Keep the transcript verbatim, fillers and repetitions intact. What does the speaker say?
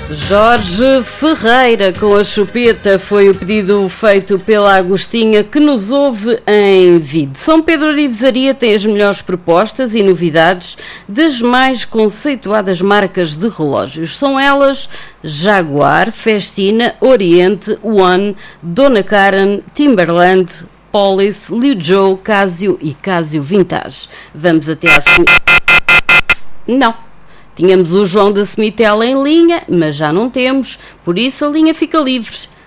Jorge Ferreira com a chupeta foi o pedido feito pela Agostinha, que nos ouve em vídeo. São Pedro Arivesaria tem as melhores propostas e novidades das mais conceituadas marcas de relógios. São elas Jaguar, Festina, Oriente, One, Dona Karan, Timberland, Police, Liu Joe, Casio e Casio Vintage. Vamos até à... Não. Tínhamos o João da Semitela em linha, mas já não temos, por isso a linha fica livre.